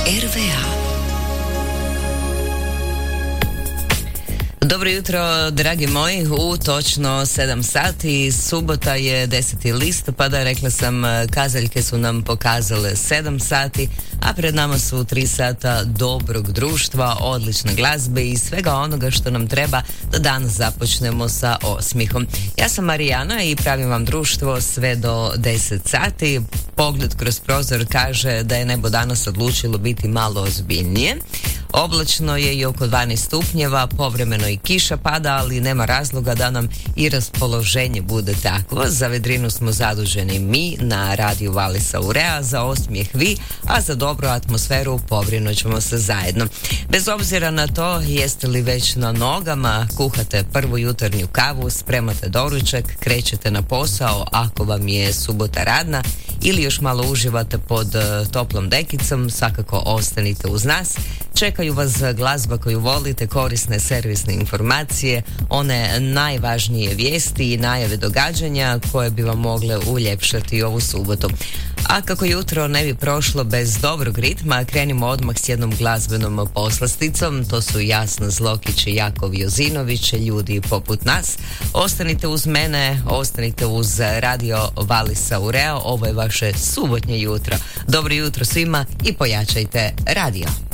RVA. Dobro jutro, dragi moji, u točno 7 sati, subota je 10. listopada, rekla sam, kazaljke su nam pokazale 7 sati, a pred nama su 3 sata dobrog društva, odlične glazbe i svega onoga što nam treba da danas započnemo sa osmihom. Ja sam Marijana i pravim vam društvo sve do 10 sati. Pogled kroz prozor kaže da je nebo danas odlučilo biti malo ozbiljnije. Oblačno je i oko 12 stupnjeva, povremeno i kiša pada, ali nema razloga da nam i raspoloženje bude takvo. Za vedrinu smo zaduženi mi na radiju Valisa Urea, za osmijeh vi, a za dobru atmosferu pobrinut ćemo se zajedno. Bez obzira na to jeste li već na nogama, kuhate prvu jutarnju kavu, spremate doručak, krećete na posao ako vam je subota radna ili još malo uživate pod toplom dekicom, svakako ostanite uz nas. Čekaju vas glazba koju volite, korisne servisne informacije, one najvažnije vijesti i najave događanja koje bi vam mogle uljepšati ovu subotu. A kako jutro ne bi prošlo bez dobrog ritma, krenimo odmah s jednom glazbenom poslasticom. To su Jasna Zlokić i Jakov Jozinović, ljudi poput nas. Ostanite uz mene, ostanite uz radio Valisa Urea. Ovo je vaše subotnje jutro. Dobro jutro svima i pojačajte radio.